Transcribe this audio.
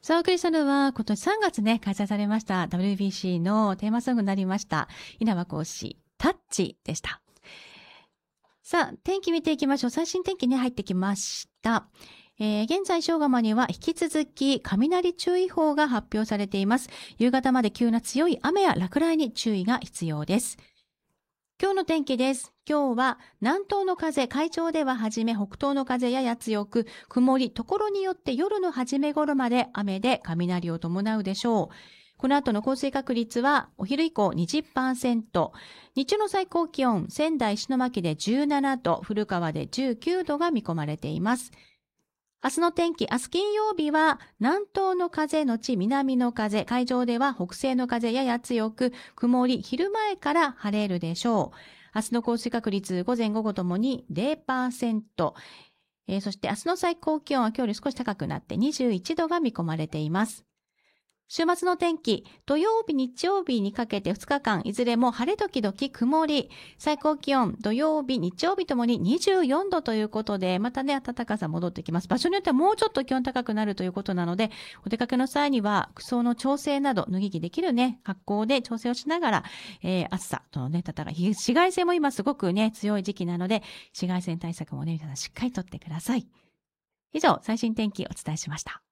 さあ、お送りしたのは、今年3月ね、開催されました WBC のテーマソングになりました。稲葉講師、タッチでした。さあ、天気見ていきましょう。最新天気に入ってきました。現在、正釜には引き続き雷注意報が発表されています。夕方まで急な強い雨や落雷に注意が必要です。今日の天気です。今日は南東の風、海上では初め北東の風やや強く、曇り、ところによって夜の初め頃まで雨で雷を伴うでしょう。この後の降水確率はお昼以降 20%、日中の最高気温、仙台石巻で17度、古川で19度が見込まれています。明日の天気、明日金曜日は南東の風のち南の風、海上では北西の風やや強く、曇り、昼前から晴れるでしょう。明日の降水確率、午前午後ともに 0%。そして明日の最高気温は今日より少し高くなって21度が見込まれています。週末の天気、土曜日、日曜日にかけて2日間、いずれも晴れ時々曇り、最高気温、土曜日、日曜日ともに24度ということで、またね、暖かさ戻ってきます。場所によってはもうちょっと気温高くなるということなので、お出かけの際には、服装の調整など、脱ぎ着できるね、格好で調整をしながら、暑さとのね、紫外線も今すごくね、強い時期なので、紫外線対策もね、皆さんしっかりとってください。以上、最新天気お伝えしました。